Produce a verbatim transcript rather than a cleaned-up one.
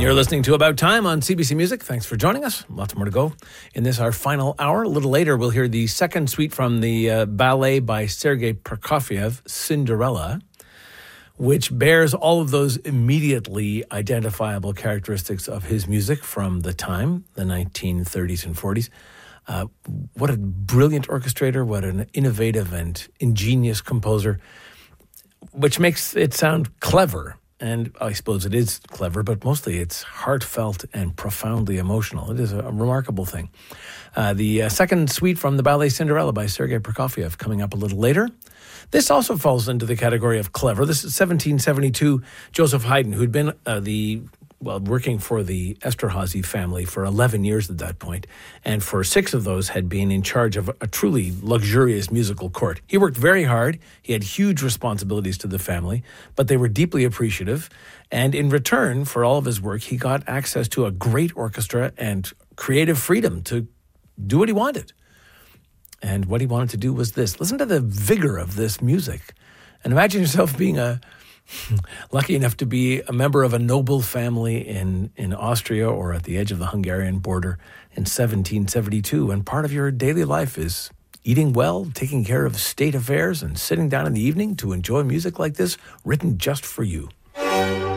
You're listening to About Time on C B C Music. Thanks for joining us. Lots more to go. In this, our final hour, a little later, we'll hear the second suite from the uh, ballet by Sergei Prokofiev, Cinderella, which bears all of those immediately identifiable characteristics of his music from the time, the nineteen thirties and forties. Uh, what a brilliant orchestrator, what an innovative and ingenious composer, which makes it sound clever. And I suppose it is clever, but mostly it's heartfelt and profoundly emotional. It is a remarkable thing. Uh, the uh, second suite from the ballet Cinderella by Sergei Prokofiev coming up a little later. This also falls into the category of clever. This is seventeen seventy-two, Joseph Haydn, who'd been uh, the well working for the Esterházy family for eleven years at that point, and for six of those had been in charge of a truly luxurious musical court. He worked very hard. He had huge responsibilities to the family, but they were deeply appreciative. And in return for all of his work, he got access to a great orchestra and creative freedom to do what he wanted. And what he wanted to do was this. Listen to the vigor of this music. And imagine yourself being a lucky enough to be a member of a noble family in, in Austria or at the edge of the Hungarian border in seventeen seventy-two. And part of your daily life is eating well, taking care of state affairs, and sitting down in the evening to enjoy music like this, written just for you.